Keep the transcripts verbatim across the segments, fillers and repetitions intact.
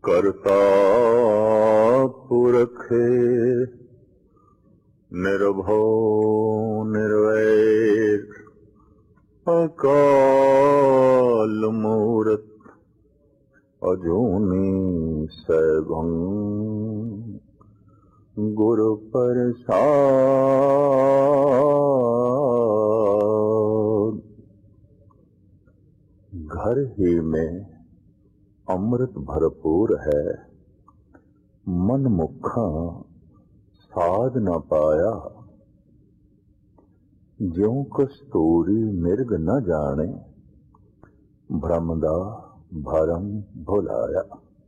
करता पुरख निर्भो निर्वैर अकाल मूरत अजूनी सैभं गुरु प्रसाद। घर ही में अमृत भरपूर है, मन मुखा साध न पाया। ज्यों कस्तूरी मिर्ग न जाने, भ्रम दा भरम भुलाया।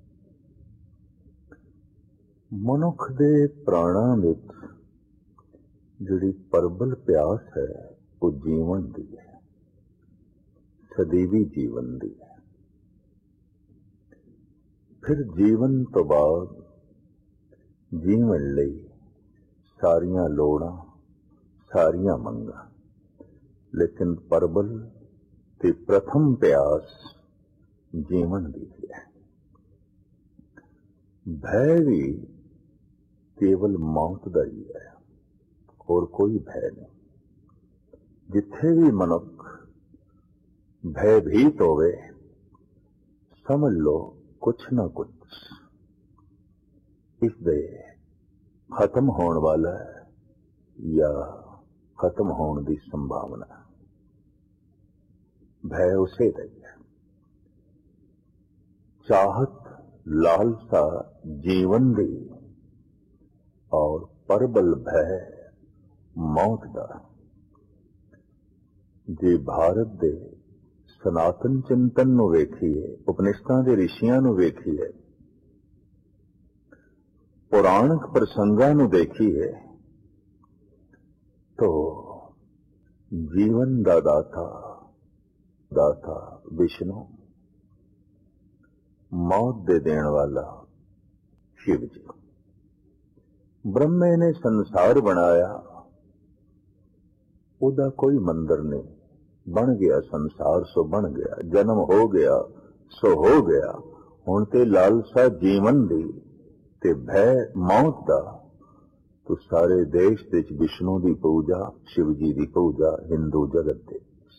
मनुख दे प्राणां विच जिहड़ी परबल प्यास है वो जीवन दी है, सदैवी जीवन दी है। फिर जीवन तो बाद जीवन लई सारियां लोड़ां सारियां मंगां, लेकिन परबल ते प्रथम प्यास जीवन दी है। भय भी केवल मौत दा ही है, और कोई भय नहीं। जिथे भी मनुख भयभीत होवे, समझ लो कुछ ना कुछ इसदे खत्म होने वाला है या खत्म होने की संभावना। भय उसे दी है। चाहत लालसा जीवन दी और परबल भय मौत दा। जे भारत दे सनातन चिंतन नूं वेखीए, उपनिषदां दे ऋषियां नूं वेखीए, पुराणिक प्रसंगां नूं देखीए, तो जीवन दा दाता दाता विष्णु, मौत दे देण वाला शिव जी। ब्रह्मे ने संसार बनाया, उदा कोई मंदिर नहीं, बन गया संसार सो बन गया, जन्म हो गया सो हो गया। हुण ते लालसा जीवन दी ते भय मौत दा, तो सारे देश विच विष्णु की पूजा, शिव जी की पूजा हिंदू जगत दे।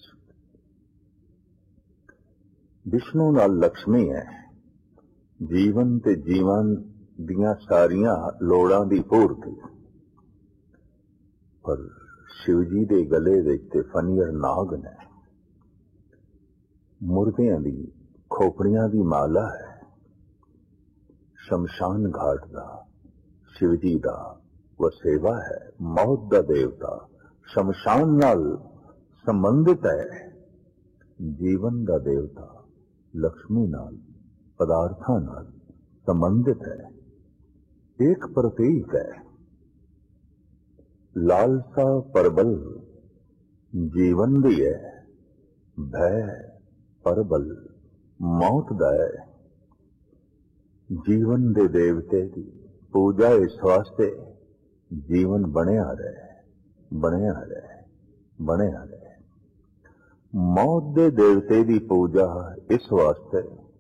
विष्णु नाल लक्ष्मी है, जीवन ते जीवन दियां सारियां लोड़ां दी पूर्ति। पर शिव जी दे गले विच ते फनियर नाग ने, मुर्दियां दी खोपड़ियां दी माला है। शमशान घाट दा शिव जी दा वसेवा है। मौत दा देवता शमशान नाल संबंधित है। जीवन दा देवता लक्ष्मी नाल पदार्थां नाल संबंधित है। एक प्रतीक है। लालसा परबल जीवन दी है, भय परबल मौत दा है। जीवन दे देवते की पूजा इस वास्ते जीवन बनया रहे, बनया रहे, बनया रहे। मौत दे देवते की पूजा इस वास्ते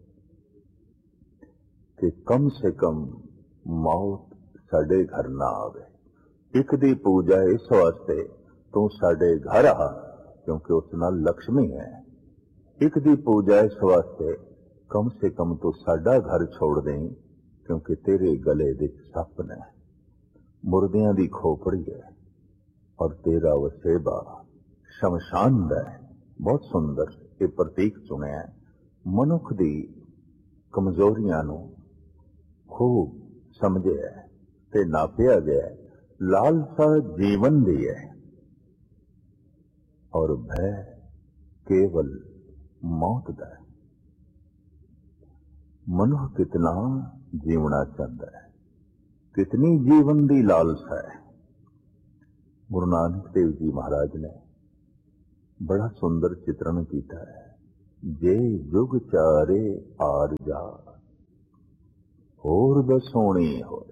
कि कम से कम मौत साडे घर ना आवे। एक दी पूजा इस वास्ते तू साडे घर आ, क्योंकि उस नाल लक्ष्मी है। एक दी पूजा इस वास्ते कम से कम तू साडा घर छोड़ दें, क्योंकि तेरे गले विच सप ने, मुर्दियां दी खोपड़ी है, और तेरा वसेबा शमशान दा है। बहुत सुंदर ये प्रतीक चुनिया। मनुख दी कमजोरियां नूं खूब समझिया ते नापिया गया। लालसा जीवन दी है, और भय केवल मौत दा है। मनुख कितना जीवना चाहता है, कितनी जीवन दी लालसा है। गुरु नानक देव जी महाराज ने बड़ा सुंदर चित्रण किया है। जे जुग चारे आर जा, होर दसोणी होए।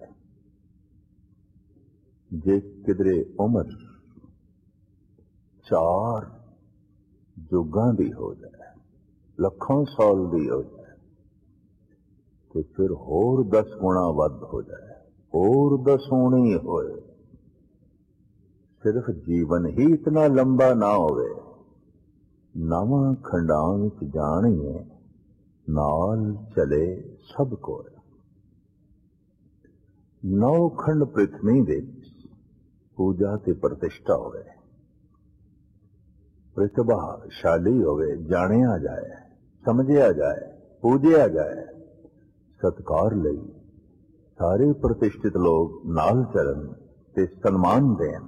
जे किधरे उम्र चार जुगां दी हो जाए, लखों साल दी हो जाए, ਤੇ ਫਿਰ ਹੋਰ ਦਸ ਗੁਣਾ ਵੱਧ ਹੋ ਜਾਏ, ਹੋਰ ਦਸੋਣੀ ਹੋਏ। ਸਿਰਫ ਜੀਵਨ ਹੀ ਇਤਨਾ ਲੰਬਾ ਨਾ ਹੋਵੇ, ਨਵਾਂ ਖੰਡਾਂ ਵਿੱਚ ਜਾਣੀਏ, ਨਾਲ ਚਲੇ ਸਭ ਕੋਲ। ਨੌ ਖੰਡ ਪ੍ਰਿਥਵੀ ਵਿੱਚ ਪੂਜਾ ਤੇ ਪ੍ਰਤਿਸ਼ਠਾ ਹੋਵੇ, ਪ੍ਰਤਿਭਾਸ਼ਾਲੀ ਹੋਵੇ, ਜਾਣਿਆ ਜਾਏ, ਸਮਝਿਆ ਜਾਏ, ਪੂਜਿਆ ਜਾਏ। ਸਤਕਾਰ ਲਈ ਸਾਰੇ ਪ੍ਰਤਿਸ਼ਠਿਤ ਲੋਕ ਨਾਲ ਚੱਲਣ ਤੇ ਸਨਮਾਨ ਦੇਣ।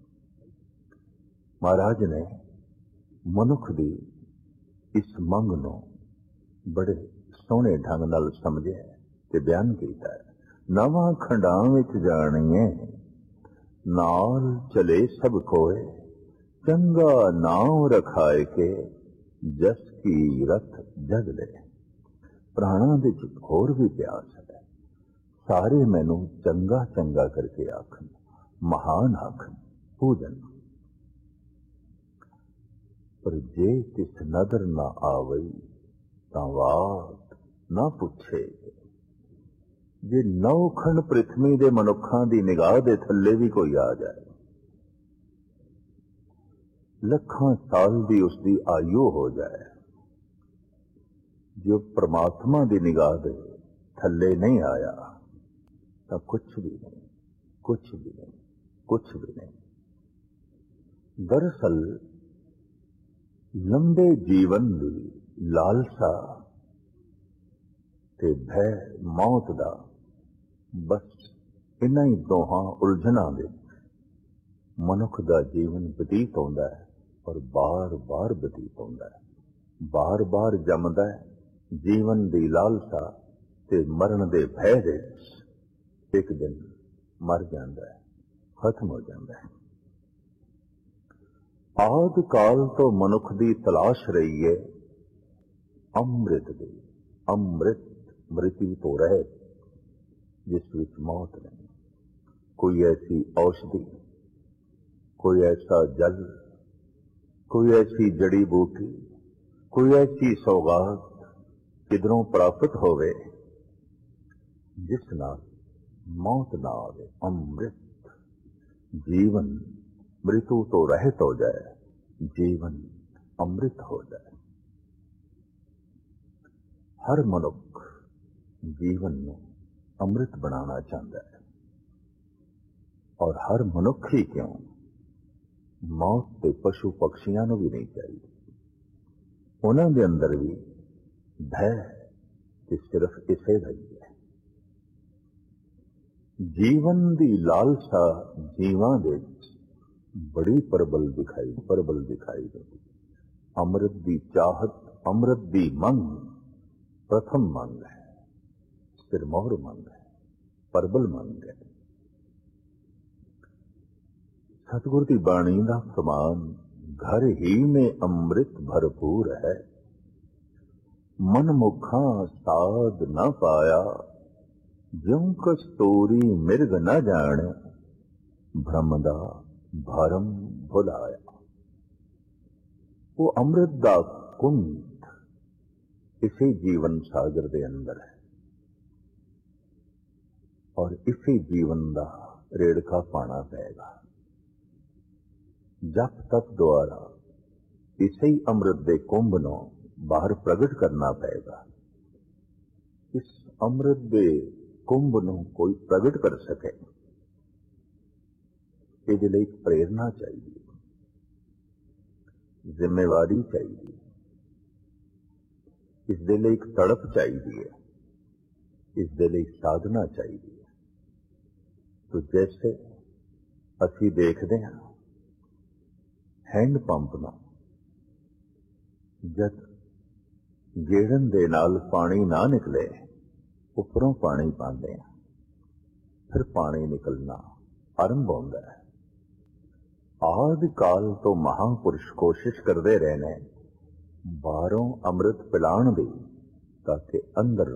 ਮਹਾਰਾਜ ਨੇ ਮਨੁੱਖ ਦੀ ਇਸ ਮੰਗ ਨੂੰ ਬੜੇ ਸੋਹਣੇ ਢੰਗ ਨਾਲ ਸਮਝਿਆ ਤੇ ਬਿਆਨ ਕੀਤਾ ਹੈ। ਨਵਾਂ ਖੰਡਾਂ ਵਿੱਚ ਜਾਣੀਏ, ਨਾਲ ਚਲੇ ਸਭ ਕੋਏ। ਚੰਗਾ ਨਾਮ ਰਖਾਏ ਕੇ, ਜਸ ਕੀ ਰਥ ਜਗ ਲੈ। ਪ੍ਰਾਣਾਂ ਵਿੱਚ ਹੋਰ ਵੀ ਪਿਆਸ ਹੈ, ਸਾਰੇ ਮੈਨੂੰ ਚੰਗਾ ਚੰਗਾ ਕਰਕੇ ਆਖਣ, ਮਹਾਨ ਆਖਣ, ਪੂਜਨ। ਪਰ ਜੇ ਤਿਸ ਨਦਰ ਨਾ ਆਵਈ, ਤਾਂ ਬਾਤ ਨਾ ਪੁੱਛੇ। ਜੇ ਨੌ ਖੰਡ ਪ੍ਰਿਥਵੀ ਦੇ ਮਨੁੱਖਾਂ ਦੀ ਨਿਗਾਹ ਦੇ ਥੱਲੇ ਵੀ ਕੋਈ ਆ ਜਾਏ, ਲੱਖਾਂ ਸਾਲ ਦੀ ਉਸਦੀ ਆਯੂ ਹੋ ਜਾਏ, ਜੋ ਪ੍ਰਮਾਤਮਾ ਦੀ ਨਿਗਾਹ ਦੇ ਥੱਲੇ ਨਹੀਂ ਆਇਆ, ਤਾਂ ਕੁਛ ਵੀ ਨਹੀਂ, ਕੁਛ ਵੀ ਨਹੀਂ, ਕੁਛ ਵੀ ਨਹੀਂ। ਦਰਅਸਲ ਲੰਬੇ ਜੀਵਨ ਦੀ ਲਾਲਸਾ ਤੇ ਭੈ ਮੌਤ ਦਾ, ਬਸ ਇਨ੍ਹਾਂ ਹੀ ਦੋਹਾਂ ਉਲਝਣਾਂ ਵਿੱਚ ਮਨੁੱਖ ਦਾ ਜੀਵਨ ਬਤੀਤ ਹੁੰਦਾ ਹੈ, ਔਰ ਬਾਰ-ਬਾਰ ਬਤੀਤ ਹੁੰਦਾ ਹੈ, ਬਾਰ-ਬਾਰ ਜੰਮਦਾ ਹੈ। ਜੀਵਨ ਦੀ ਲਾਲਸਾ ਤੇ ਮਰਨ ਦੇ ਭੈ ਵਿੱਚ ਇੱਕ ਦਿਨ ਮਰ ਜਾਂਦਾ ਹੈ, ਖਤਮ ਹੋ ਜਾਂਦਾ ਹੈ। ਆਦਿ ਕਾਲ ਤੋਂ ਮਨੁੱਖ ਦੀ ਤਲਾਸ਼ ਰਹੀ ਹੈ ਅੰਮ੍ਰਿਤ ਦੀ। ਅੰਮ੍ਰਿਤ ਮ੍ਰਿਤੀ ਤੋਂ ਰਹਿਤ, ਜਿਸ ਵਿੱਚ ਮੌਤ ਨਹੀਂ। ਕੋਈ ਐਸੀ ਔਸ਼ਧੀ, ਕੋਈ ਐਸਾ ਜਲ, ਕੋਈ ਐਸੀ ਜੜੀ ਬੂਟੀ, ਕੋਈ ਐਸੀ ਸੌਗਾਤ ਕਿਧਰੋਂ ਪ੍ਰਾਪਤ ਹੋਵੇ ਜਿਸ ਨਾਲ ਮੌਤ ਨਾ ਆਵੇ। ਅੰਮ੍ਰਿਤ ਜੀਵਨ ਮ੍ਰਿਤੂ ਤੋਂ ਰਹਿਤ ਹੋ ਜਾਏ, ਜੀਵਨ ਅੰਮ੍ਰਿਤ ਹੋ ਜਾਏ। ਹਰ ਮਨੁੱਖ ਜੀਵਨ ਨੂੰ ਅੰਮ੍ਰਿਤ ਬਣਾਉਣਾ ਚਾਹੁੰਦਾ ਹੈ, ਔਰ ਹਰ ਮਨੁੱਖ ਹੀ ਕਿਉਂ, ਮੌਤ ਤੇ ਪਸ਼ੂ ਪਕਸ਼ੀਆਂ ਨੂੰ ਵੀ ਨਹੀਂ ਚਾਹੀਦੀ। ਉਹਨਾਂ ਦੇ ਅੰਦਰ ਵੀ ਭੈ ਤੇ ਸਿਰਫ ਇਸੇ ਦਾ ਹੀ ਹੈ। ਜੀਵਨ ਦੀ ਲਾਲਸਾ ਜੀਵਾਂ ਦੇ ਵਿੱਚ ਬੜੀ ਪ੍ਰਬਲ ਦਿਖਾਈ ਪ੍ਰਬਲ ਦਿਖਾਈ ਦਿੰਦੀ। ਅੰਮ੍ਰਿਤ ਦੀ ਚਾਹਤ, ਅੰਮ੍ਰਿਤ ਦੀ ਮੰਗ ਪ੍ਰਥਮ ਮੰਗ ਹੈ, ਸਿਰਮੌਰ ਮੰਗ ਹੈ, ਪ੍ਰਬਲ ਮੰਗ ਹੈ। ਸਤਿਗੁਰ ਦੀ ਬਾਣੀ ਦਾ ਫਰਮਾਨ, ਘਰ ਹੀ ਮੇਂ ਅੰਮ੍ਰਿਤ ਭਰਪੂਰ ਹੈ, ਮਨ ਮੁਖਾਂ ਸਾਧ ਨਾ ਪਾਇਆ, ਜਿਉ ਕਸਤੂਰੀ ਮਿਰਗ ਨਾ ਜਾਣ, ਭ੍ਰਮ ਦਾ ਭਰਮ ਭੁਲਾਇਆ। ਉਹ ਅੰਮ੍ਰਿਤ ਦਾ ਕੁੰਡ ਇਸੇ ਜੀਵਨ ਸਾਗਰ ਦੇ ਅੰਦਰ ਹੈ, ਔਰ ਇਸੇ ਜੀਵਨ ਦਾ ਰੇੜਕਾ ਪਾਣਾ ਪਏਗਾ। ਜਪ ਤਪ ਦੁਆਰਾ ਇਸੇ ਹੀ ਅੰਮ੍ਰਿਤ ਦੇ ਕੁੰਭ ਨੂੰ ਬਾਹਰ ਪ੍ਰਗਟ ਕਰਨਾ ਪਏਗਾ। ਇਸ ਅੰਮ੍ਰਿਤ ਦੇ ਕੁੰਭ ਨੂੰ ਕੋਈ ਪ੍ਰਗਟ ਕਰ ਸਕੇ, ਇਹਦੇ ਲਈ ਇੱਕ ਪ੍ਰੇਰਨਾ ਚਾਹੀਦੀ, ਜ਼ਿੰਮੇਵਾਰੀ ਚਾਹੀਦੀ, ਇਸ ਦੇ ਲਈ ਇੱਕ ਤੜਪ ਚਾਹੀਦੀ ਹੈ, ਇਸ ਦੇ ਲਈ ਸਾਧਨਾ ਚਾਹੀਦੀ ਹੈ। ਤੋ ਜੈਸੇ ਅਸੀਂ ਦੇਖਦੇ ਹਾਂ ਹੈਂਡ ਪੰਪ ਨੂੰ, ਜਦ ਗੇੜਨ ਦੇ ਨਾਲ ਪਾਣੀ ਨਾ ਨਿਕਲੇ, ਉੱਪਰੋਂ ਪਾਣੀ ਪਾਉਂਦੇ ਹਾਂ, ਫਿਰ ਪਾਣੀ ਨਿਕਲਣਾ ਆਰੰਭ ਹੁੰਦਾ ਹੈ। ਆਦਿ ਕਾਲ ਤੋਂ ਮਹਾਂਪੁਰਸ਼ ਕੋਸ਼ਿਸ਼ ਕਰਦੇ ਰਹੇ ਨੇ ਬਾਹਰੋਂ ਅੰਮ੍ਰਿਤ ਪਿਲਾਉਣ ਦੀ, ਤਾਂ ਕਿ ਅੰਦਰ